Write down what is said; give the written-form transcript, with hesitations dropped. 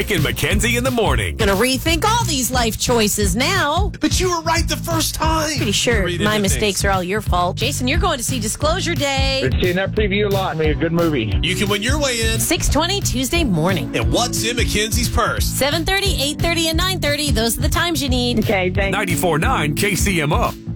Mike and Mackenzie in the morning. Gonna rethink all these life choices now. But you were right the first time. Pretty sure Read my into mistakes things. are all your fault. Jason, you're going to see Disclosure Day. Been seeing that preview a lot. Made a good movie. You can win your way in. 6:20 Tuesday morning. And what's in Mackenzie's purse? 7:30, 8:30, and 9:30. Those are the times you need. Okay, thanks. 94.9 KCMO.